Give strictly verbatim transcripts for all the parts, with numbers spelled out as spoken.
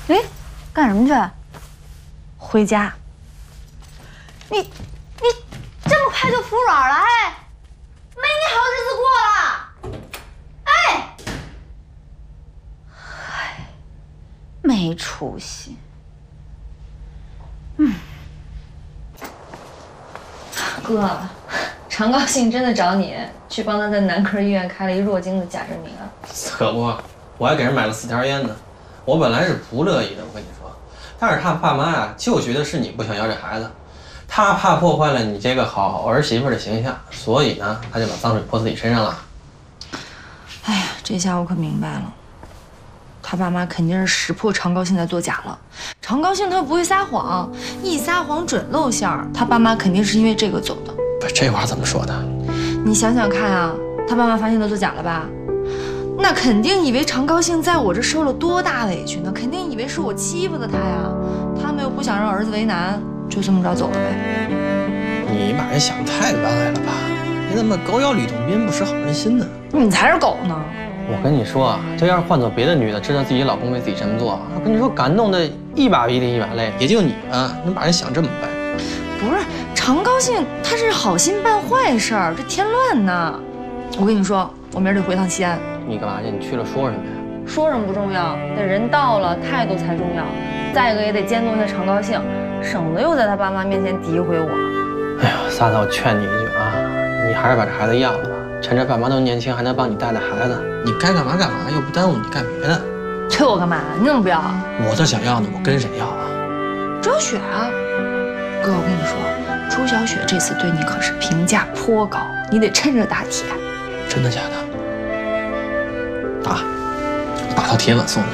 哎，干什么去？回家。你你这么快就服软了？哎，没你好日子过了。哎，唉，没出息。嗯， 哥，常高兴真的找你去帮他在男科医院开了一弱精的假证明啊？ 可不，我还给人买了四条烟呢。我本来是不乐意的，我跟你说，但是他爸妈呀，就觉得是你不想要这孩子，他怕破坏了你这个好儿媳妇的形象，所以呢，他就把脏水泼自己身上了。 哎呀，这下我可明白了，他爸妈肯定是识破常高兴在作假了。常高兴他不会撒谎，一撒谎准露馅儿。他爸妈肯定是因为这个走的。 不，这话怎么说的？ 你想想看啊，他爸妈发现他作假了吧？那肯定以为常高兴在我这受了多大委屈呢，肯定以为是我欺负的他呀。他们又不想让儿子为难，就这么着走了呗。 你把人想太歪了吧？你怎么狗咬吕洞宾，不识好人心呢？ 你才是狗呢！ 我跟你说啊，这要是换做别的女的，知道自己老公为自己这么做，我跟你说感动的一把鼻涕一把泪。也就你啊，能把人想这么歪。 不是常高兴，他是好心办坏事儿，这添乱呢。我跟你说，我明儿得回趟西安。 你干嘛去？你去了说什么呀？ 说什么不重要，得人到了，态度才重要。再一个也得监督一下常高兴，省得又在他爸妈面前诋毁我。 哎呀，萨萨，我劝你一句啊，你还是把这孩子要了吧。趁着爸妈都年轻，还能帮你带带孩子，你该干嘛干嘛，又不耽误你干别的。 催我干嘛？你怎么不要啊？ 我这想要呢，我跟谁要啊？ 朱小雪啊，哥，我跟你说，朱小雪这次对你可是评价颇高，你得趁热打铁。 真的假的？打，打套铁吻送你。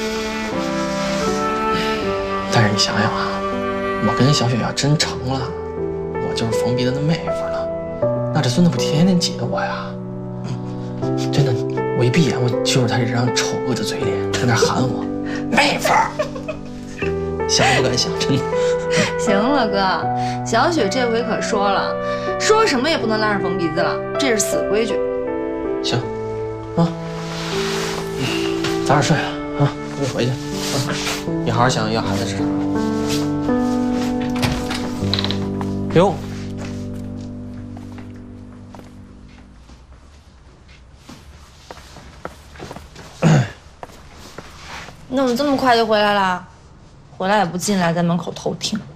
但是你想想啊，我跟小雪要真成了，我就是冯鼻子的妹夫了，那这孙子不天天挤着我呀？真的，我一闭眼，我就是他这张丑恶的嘴脸，在那喊我妹夫，想都不敢想，真的。 行了，哥，小雪这回可说了，说什么也不能拉上冯鼻子了，这是死规矩。 行，啊，早点睡啊，啊，我回去，啊，你好好想要孩子是啥。哟， 你怎么这么快就回来了？回来也不进来，在门口偷听。